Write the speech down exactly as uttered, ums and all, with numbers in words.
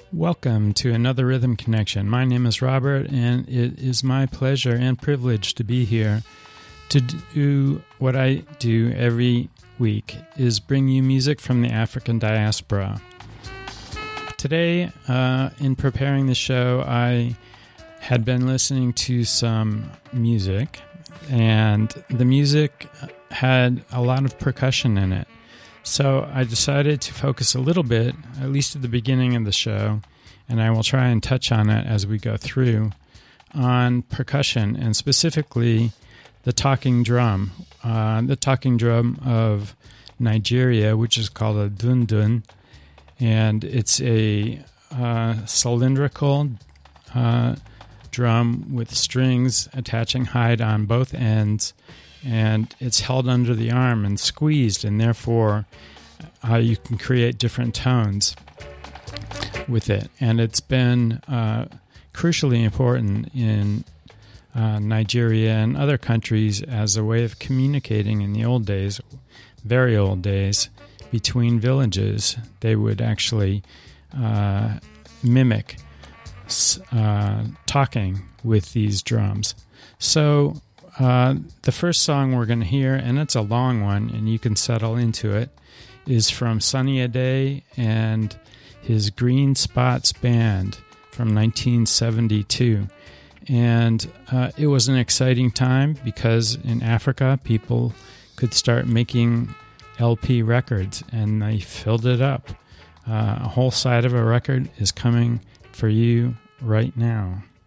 Welcome to another Rhythm Connection. My name is Robert, and it is my pleasure and privilege to be here to do what I do every week, is bring you music from the African diaspora. Today, uh, in preparing the show, I had been listening to some music, and the music had a lot of percussion in it. So I decided to focus a little bit, at least at the beginning of the show, and I will try and touch on it as we go through, on percussion, and specifically the talking drum. Uh, the talking drum of Nigeria, which is called a dundun, and it's a uh, cylindrical uh, drum with strings attaching hide on both ends, and it's held under the arm and squeezed, and therefore uh, you can create different tones with it. And it's been uh, crucially important in uh, Nigeria and other countries as a way of communicating in the old days, very old days, between villages. They would actually uh, mimic uh, talking with these drums. So Uh, the first song we're going to hear, and it's a long one, and you can settle into it, is from Sunny Ade and his Green Spots Band from nineteen seventy-two. And uh, it was an exciting time because in Africa, people could start making L P records, and they filled it up. Uh, a whole side of a record is coming for you right now.